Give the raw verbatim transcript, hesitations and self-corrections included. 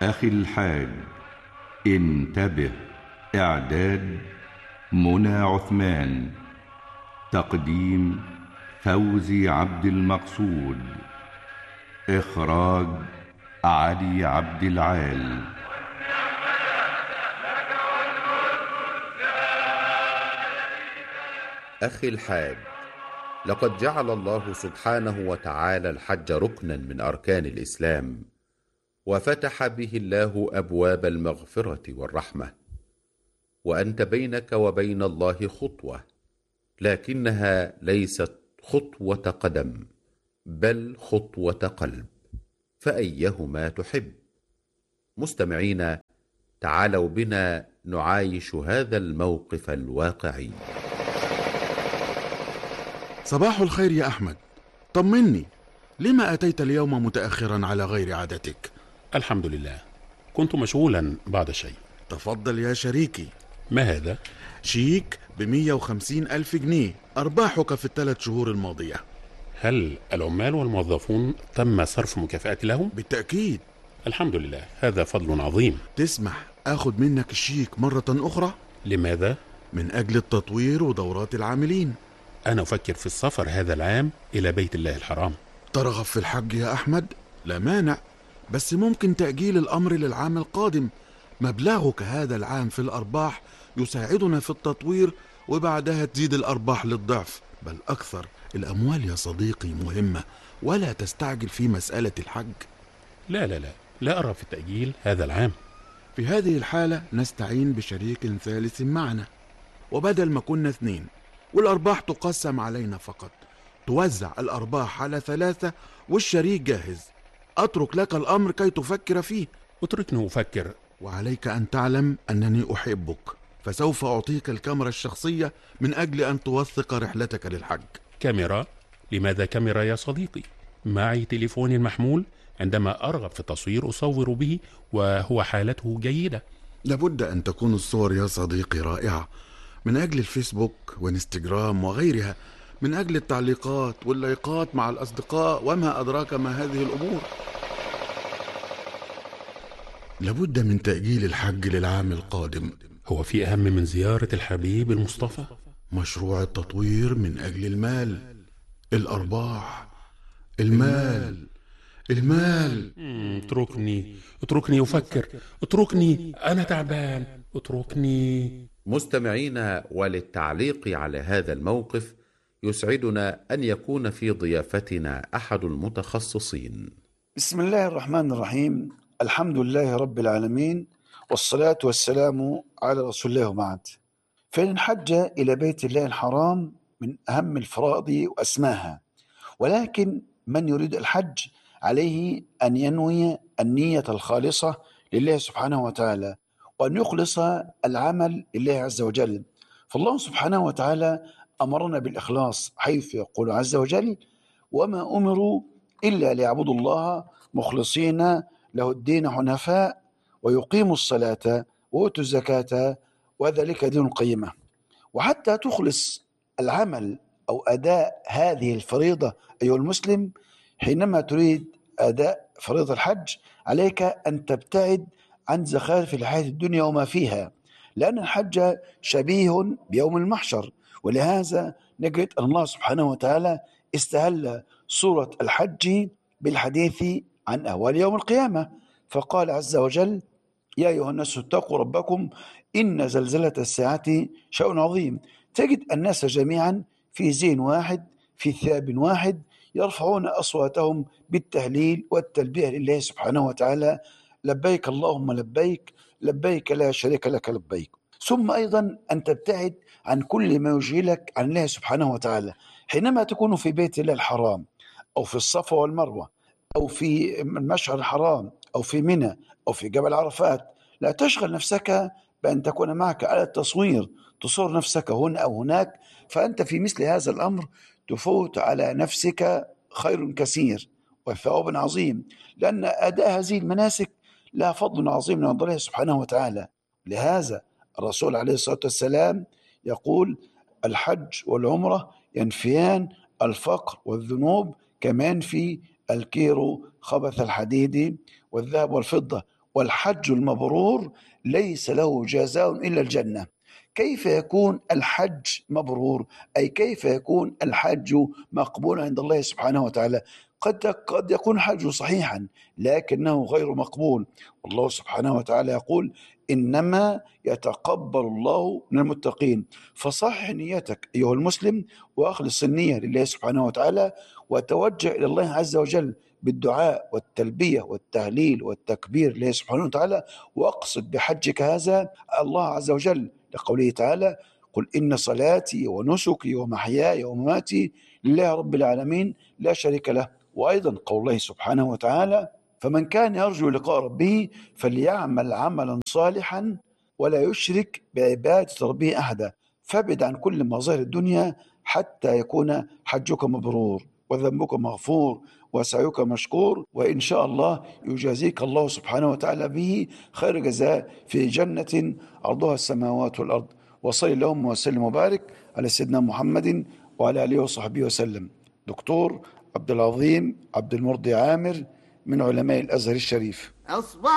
أخي الحاج انتبه. إعداد منى عثمان. تقديم فوزي عبد المقصود. إخراج علي عبد العال. أخي الحاج، لقد جعل الله سبحانه وتعالى الحج ركنا من أركان الإسلام، وفتح به الله أبواب المغفرة والرحمة، وأنت بينك وبين الله خطوة، لكنها ليست خطوة قدم بل خطوة قلب، فأيهما تحب؟ مستمعين، تعالوا بنا نعايش هذا الموقف الواقعي. صباح الخير يا أحمد، طمني، لما أتيت اليوم متأخرا على غير عادتك؟ الحمد لله، كنت مشغولا بعض الشيء. تفضل يا شريكي. ما هذا؟ شيك بمية وخمسين ألف جنيه أرباحك في الثلاث شهور الماضية. هل العمال والموظفون تم صرف مكافآت لهم؟ بالتأكيد. الحمد لله، هذا فضل عظيم. تسمح أخذ منك الشيك مرة أخرى؟ لماذا؟ من أجل التطوير ودورات العاملين. أنا أفكر في السفر هذا العام إلى بيت الله الحرام. ترغب في الحج يا أحمد؟ لا مانع، بس ممكن تأجيل الأمر للعام القادم. مبلغك هذا العام في الأرباح يساعدنا في التطوير، وبعدها تزيد الأرباح للضعف بل أكثر. الأموال يا صديقي مهمة، ولا تستعجل في مسألة الحج. لا لا لا لا أرى في التأجيل هذا العام. في هذه الحالة نستعين بشريك ثالث معنا، وبدل ما كنا اثنين والأرباح تقسم علينا فقط، توزع الأرباح على ثلاثة والشريك جاهز. أترك لك الأمر كي تفكر فيه. اتركني أفكر. وعليك أن تعلم أنني أحبك، فسوف أعطيك الكاميرا الشخصية من أجل أن توثق رحلتك للحج. كاميرا؟ لماذا كاميرا يا صديقي؟ معي تليفون محمول، عندما أرغب في التصوير أصور به وهو حالته جيدة. لابد أن تكون الصور يا صديقي رائعة، من أجل الفيسبوك وانستجرام وغيرها، من أجل التعليقات واللايقات مع الأصدقاء، وما أدراك ما هذه الأمور. لابد من تأجيل الحج للعام القادم. هو في أهم من زيارة الحبيب المصطفى؟ مشروع التطوير من أجل المال، الأرباح، المال المال اتركني اتركني أفكر، اتركني، أنا تعبان، اتركني. مستمعين، وللتعليق على هذا الموقف يسعدنا أن يكون في ضيافتنا أحد المتخصصين. بسم الله الرحمن الرحيم، الحمد لله رب العالمين، والصلاة والسلام على رسول الله وبعد. فإن الحج إلى بيت الله الحرام من أهم الفرائض وأسماها، ولكن من يريد الحج عليه أن ينوي النية الخالصة لله سبحانه وتعالى، وأن يخلص العمل لله عز وجل. فالله سبحانه وتعالى أمرنا بالإخلاص، حيث يقول عز وجل: وما أمروا إلا ليعبدوا الله مخلصين له الدين حنفاء ويقيموا الصلاة ويؤتوا الزكاة وذلك دين القيمة. وحتى تخلص العمل أو أداء هذه الفريضة أيها المسلم، حينما تريد أداء فريضة الحج عليك أن تبتعد عن زخارف الحياة الدنيا وما فيها، لأن الحج شبيه بيوم المحشر. ولهذا نجد أن الله سبحانه وتعالى استهل سورة الحج بالحديث عن أهوال يوم القيامة، فقال عز وجل: يا أيها الناس اتقوا ربكم إن زلزلة الساعة شيء عظيم. تجد الناس جميعا في زين واحد، في ثياب واحد، يرفعون أصواتهم بالتهليل والتلبية لله سبحانه وتعالى: لبيك اللهم لبيك، لبيك لا شريك لك لبيك. ثم أيضا أن تبتعد عن كل ما يشغلك عن الله سبحانه وتعالى. حينما تكون في بيت الله الحرام أو في الصفا والمروة أو في المشعر الحرام أو في منى أو في جبل عرفات، لا تشغل نفسك بأن تكون معك آلة تصوير تصور نفسك هنا أو هناك، فأنت في مثل هذا الأمر تفوت على نفسك خير كثير وثواب عظيم، لأن أداء هذه المناسك لها فضل عظيم من الله سبحانه وتعالى. لهذا الرسول عليه الصلاة والسلام يقول: الحج والعمرة ينفيان الفقر والذنوب كما ينفي الكير خبث الحديد والذهب والفضة. والحج المبرور ليس له جزاء إلا الجنة. كيف يكون الحج مبرور؟ أي كيف يكون الحج مقبولا عند الله سبحانه وتعالى؟ قد قد يكون الحج صحيحا لكنه غير مقبول، والله سبحانه وتعالى يقول إنما يتقبل الله من المتقين. فصحح نيتك أيها المسلم وأخلص النية لله سبحانه وتعالى، وتوجه إلى الله عز وجل بالدعاء والتلبية والتهليل والتكبير لله سبحانه وتعالى، واقصد بحجك هذا الله عز وجل، لقوله تعالى قل إن صلاتي ونسكي ومحياي ومماتي لله رب العالمين لا شريك له. وأيضا قول الله سبحانه وتعالى فمن كان يرجو لقاء ربه فليعمل عملا صالحا ولا يشرك بعبادة ربه أحدا. فابعد عن كل مظاهر الدنيا حتى يكون حجك مبرور وذنبك مغفور وسعيك مشكور، وإن شاء الله يجازيك الله سبحانه وتعالى به خير جزاء في جنة عرضها السماوات والأرض. وصلي اللهم وسلم وبارك على سيدنا محمد وعلى آله وصحبه وسلم. دكتور عبد العظيم عبد المرضي عامر من علماء الأزهر الشريف.